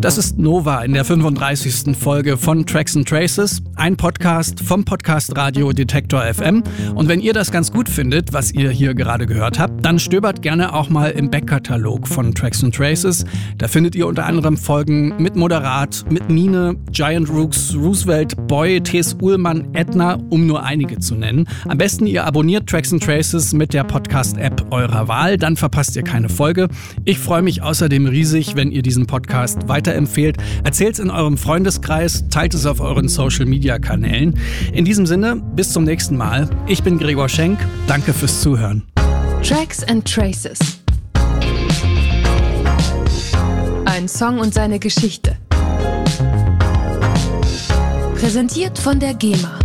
Das ist Nova in der 35. Folge von Tracks and Traces, ein Podcast vom Podcast Radio Detektor FM. Und wenn ihr das ganz gut findet, was ihr hier gerade gehört habt, dann stöbert gerne auch mal im Backkatalog von Tracks and Traces. Da findet ihr unter anderem Folgen mit Moderat, mit Mine, Giant Rooks, Roosevelt, Boy, T.S. Uhlmann, Edna, um nur einige zu nennen. Am besten ihr abonniert Tracks and Traces mit der Podcast-App eurer Wahl, dann verpasst ihr keine Folge. Ich freue mich außerdem riesig, wenn ihr diesen Podcast weiterempfehlt. Erzählt es in eurem Freundeskreis, teilt es auf euren Social-Media-Kanälen. In diesem Sinne, bis zum nächsten Mal. Ich bin Gregor Schenk. Danke fürs Zuhören. Tracks and Traces. Ein Song und seine Geschichte. Präsentiert von der GEMA.